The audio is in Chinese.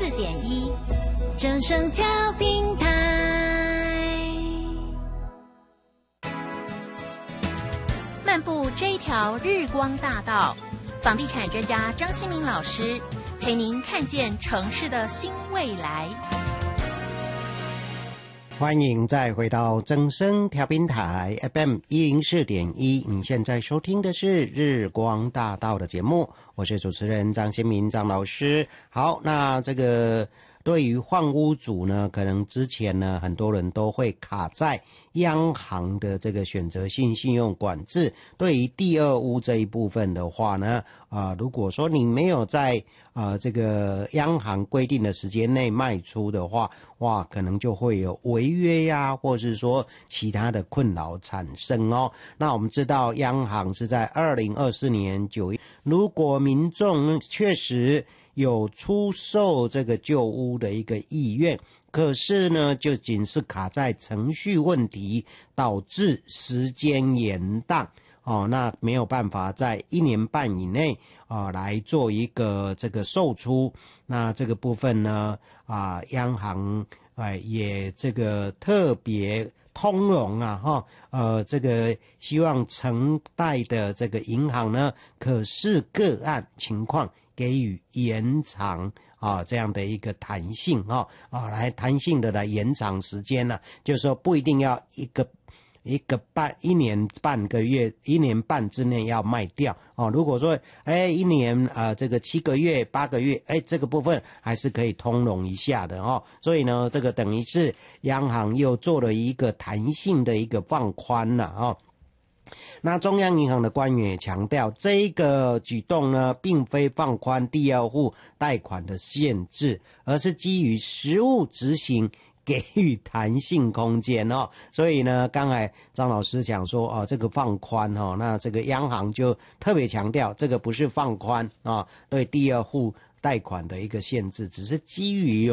104.1正声调频台。漫步这一条日光大道，房地产专家张新民老师陪您看见城市的新未来。 欢迎再回到正声调频台 FM 104.1，你现在收听的是日光大道的节目，我是主持人张新民张老师。好，那这个对于换屋主呢，可能之前呢很多人都会卡在央行的这个选择性信用管制。对于第二屋这一部分的话呢，如果说你没有在这个央行规定的时间内卖出的话，哇，可能就会有违约呀，或是说其他的困扰产生哦。那我们知道央行是在2024年9月，如果民众确实有出售这个旧屋的一个意愿，可是呢就仅是卡在程序问题，导致时间延宕那没有办法在1年半以内来做一个这个售出。那这个部分呢央行也这个特别通融这个希望承贷的这个银行呢，可视个案情况给予延长这样的一个弹性来弹性的来延长时间呢，就是说不一定要1年半之内要卖掉如果说1年这个7个月8个月这个部分还是可以通融一下的所以呢这个等于是央行又做了一个弹性的一个放宽了那中央银行的官员也强调，这个举动呢，并非放宽第二户贷款的限制，而是基于实务执行给予弹性空间所以呢，刚才张老师讲说这个放宽那这个央行就特别强调，这个不是放宽对第二户贷款的一个限制，只是基于